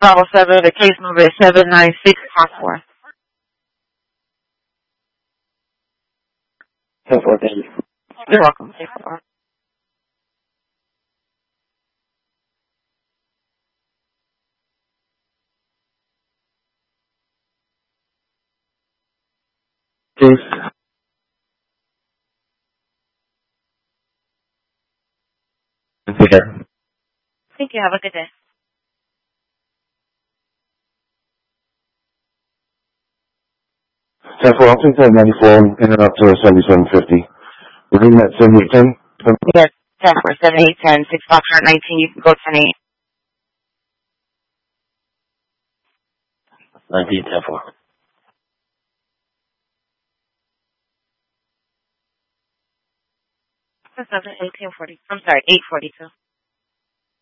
Bravo 7, the case number is 79654. 10-4, thank you. You're welcome. 10-4. Please. Take care. Thank you. Have a good day. 10-4, I'll take that 94 in and up to 7750. We're leaving at 7810. Yes, 10-4, 7810, 6 Foxtrot 19. You can go 10-8. 19, 10-4. 1840. I'm sorry, 842.